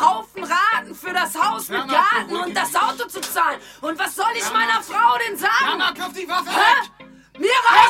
Haufen Raten für das Haus mit Garten und das Auto zu zahlen. Und was soll ich meiner Frau denn sagen? Jana, wirf die Waffe weg! Mir reicht